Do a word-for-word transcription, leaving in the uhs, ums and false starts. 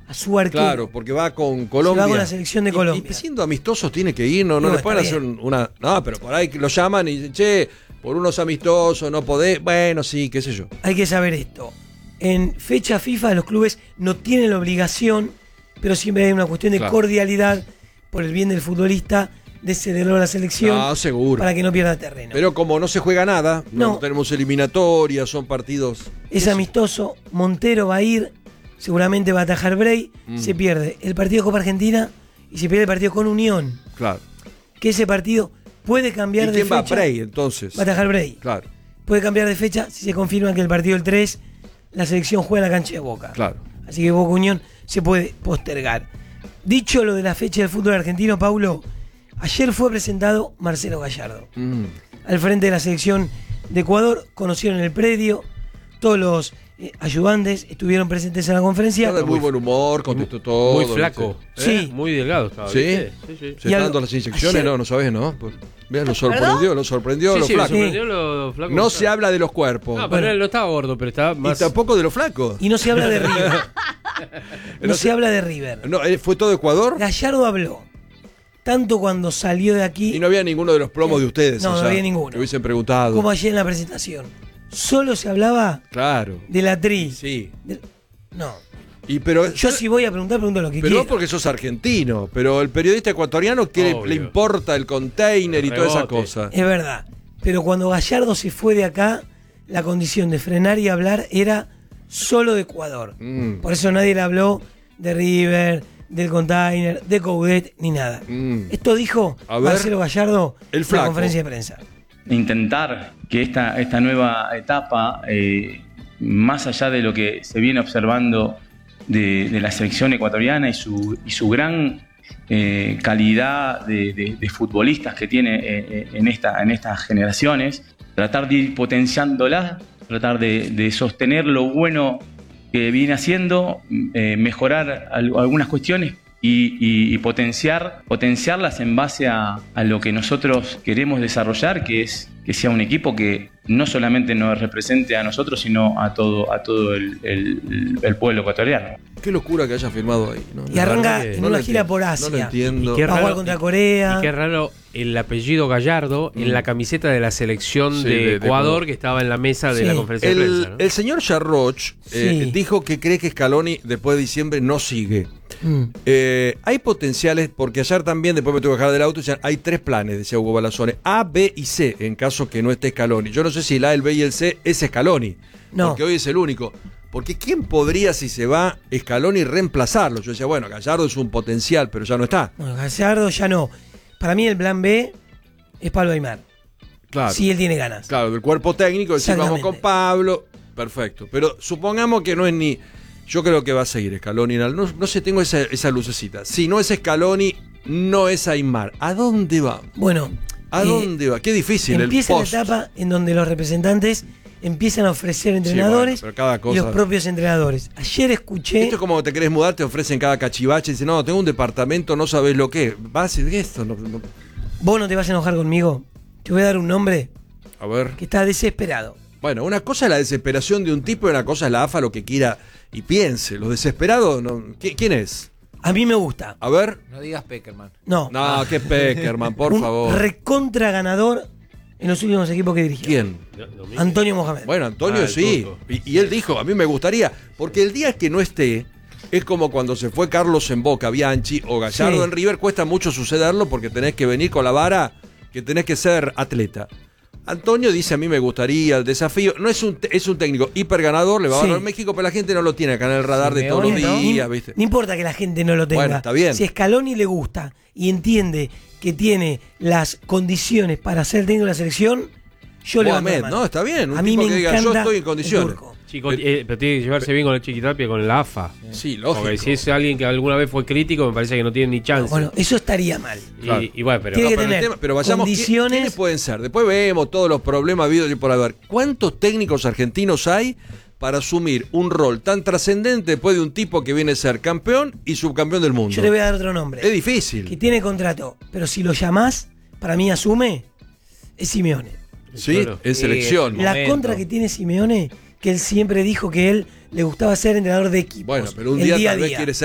a su arquero. Claro, porque va con Colombia. Se va con la selección de Colombia. Y, y siendo amistosos tiene que ir, no, no, No, le pueden está hacer bien. una... No, pero por ahí lo llaman y dicen, che, por unos amistosos no podés. Bueno, sí, qué sé yo. Hay que saber esto. En fecha FIFA los clubes no tienen la obligación, pero siempre hay una cuestión de Claro. cordialidad por el bien del futbolista, de cederlo a la selección No, seguro. para que no pierda terreno. Pero como no se juega nada, no, No. tenemos eliminatorias, son partidos... Es amistoso, Montero va a ir, seguramente va a atajar Bray, Mm. se pierde el partido de Copa Argentina y se pierde el partido con Unión. Claro. Que ese partido puede ¿Y cambiar de quién va? fecha. Bray, entonces. Va a atajar Bray. Claro, Puede cambiar de fecha si se confirma que el partido del tres la selección juega en la cancha de Boca. claro. Así que Boca Unión se puede postergar. Dicho lo de la fecha del fútbol argentino, Paulo, ayer fue presentado Marcelo Gallardo. Mm. Al frente de la selección de Ecuador, conocieron el predio, todos los eh, ayudantes estuvieron presentes en la conferencia. Está de muy buen humor, contestó todo. Muy flaco. ¿viste? Sí. ¿Eh? Muy delgado estaba. ¿Sí? ¿viste? Sí, sí. ¿Se Y están algo- dando las inyecciones? ayer- No, no sabés, ¿no? Pues, mirá, lo sorprendió, lo sorprendió Sí, lo sí, me flaco. sorprendió lo flaco. No se habla de los cuerpos. No, pero Bueno. él no estaba gordo, pero estaba Y más. tampoco de los flacos. Y no se habla de River. No No se se- habla de River. No, ¿eh, ¿Fue todo Ecuador? Gallardo habló. Tanto cuando salió de aquí Y no había ninguno de los promos de ustedes. No, no allá, había ninguno. Que hubiesen preguntado. como ayer en la presentación. Solo se hablaba Claro. de la tri. Sí. De- No. Y pero, Yo si voy a preguntar, pregunto lo que pero quiera. vos porque sos argentino. Pero el periodista ecuatoriano, ¿qué le, Obvio. le importa el container y toda esa Rebote. cosa? Es verdad. Pero cuando Gallardo se fue de acá, la condición de frenar y hablar era solo de Ecuador. Mm. Por eso nadie le habló de River, del container, de Coudet, ni nada. Mm. Esto dijo A ver. Marcelo Gallardo El en la flaco. conferencia de prensa. Intentar que esta, esta nueva etapa, eh, más allá de lo que se viene observando de, de la selección ecuatoriana y su, y su gran eh, calidad de, de- de futbolistas que tiene eh, eh, en, esta, en estas generaciones, tratar de ir potenciándola, tratar de, de sostener lo bueno que viene haciendo, eh, mejorar al- algunas cuestiones y, y- y potenciar, potenciarlas en base a, a lo que nosotros queremos desarrollar, que es que sea un equipo que no solamente nos represente a nosotros, sino a todo, a todo el, el- el pueblo ecuatoriano. Qué locura que haya firmado ahí. ¿no? Y arranca verdad que en No una lo gira entiendo, por No lo Asia. entiendo. Y qué Va a jugar raro- contra y- Corea. Y qué raro el apellido Gallardo en la camiseta de la selección Sí, de, de- de Ecuador Ecuador. que estaba en la mesa de Sí. la conferencia de El, prensa. ¿no? el señor Charroch eh, Sí. dijo que cree que Scaloni después de diciembre no sigue. Mm. Eh, hay potenciales, porque ayer también, después me tuve que bajar del auto, y decían, hay tres planes, decía Hugo Balazone, A, B y C, en caso que no esté Scaloni. Yo no sé si el A, el B y el C es Scaloni, No. porque hoy es el único. Porque ¿quién podría, si se va Scaloni, reemplazarlo? Yo decía, bueno, Gallardo es un potencial, pero ya no está. Bueno, Gallardo ya no. Para mí el plan B es Pablo Aimar. Claro. Si él tiene ganas. Claro, del cuerpo técnico, decir, vamos Exactamente. con Pablo, perfecto. Pero supongamos que no es ni... Yo creo que va a seguir Scaloni. en el- No, no sé, tengo esa, esa lucecita. Si no es Scaloni, no es Aimar. ¿A dónde va? Bueno, ¿A eh, dónde va? Qué difícil el empieza la post. etapa en donde los representantes empiezan a ofrecer entrenadores bueno, pero cada y cosa- los propios entrenadores. Ayer escuché... Esto es como te querés mudar, te ofrecen cada cachivache y dicen, no, tengo un departamento, no sabés lo que es. Vas y esto, no, no- Vos no te vas a enojar conmigo. Te voy a dar un nombre A ver. que está desesperado. Bueno, una cosa es la desesperación de un tipo y una cosa es la AFA lo que quiera y piense. Los desesperados, no. ¿Qui- ¿quién es? A mí me gusta. A ver. No digas Peckerman. No. No, qué Peckerman, por un favor. recontra ganador en los últimos equipos que dirigió. ¿Quién? Antonio Mohamed. Bueno, Antonio Ah, el sí. turco. Y, y él dijo, a mí me gustaría, porque el día que no esté, es como cuando se fue Carlos en Boca, Bianchi o Gallardo Sí. en River, cuesta mucho sucederlo porque tenés que venir con la vara, que tenés que ser atleta. Antonio dice, a mí me gustaría el desafío. No es un, te- es un técnico hiper ganador, le va a Sí. ganar México, pero la gente no lo tiene acá en el radar de todos los Simeone, ¿no? días, no, ¿viste? no importa que la gente no lo tenga. Bueno, está bien. Si Scaloni le gusta y entiende que tiene las condiciones para ser técnico de la selección, yo le Mohamed, levanto la mano. no, está bien. Un A mí tipo me que diga, yo encanta estoy en el condiciones. turco. Chico, eh, pero tiene que llevarse bien con el Chiquitapia, con la AFA. Sí, lógico. Porque si es alguien que alguna vez fue crítico, me parece que no tiene ni chance. Bueno, eso estaría mal. y, claro. y bueno, pero Tiene que pero, el tener tema- pero vayamos, ¿qui- condiciones- ¿quiénes pueden ser? Después vemos todos los problemas habidos y por haber. ¿Cuántos técnicos argentinos hay para asumir un rol tan trascendente después de un tipo que viene a ser campeón y subcampeón del mundo? Yo le voy a dar otro nombre. Es difícil. Que tiene contrato, pero si lo llamás, para mí asume, es Simeone. Sí, Claro. en Sí, selección. es el La momento. contra que tiene Simeone, que él siempre dijo que él le gustaba ser entrenador de equipos. Bueno, pero un el día, día a tal vez día. quiere ser